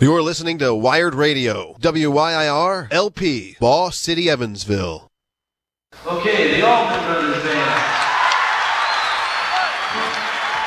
You're listening to Wired Radio, WYIR, LP, Boss City, Evansville. Okay, the Allman Brothers Band.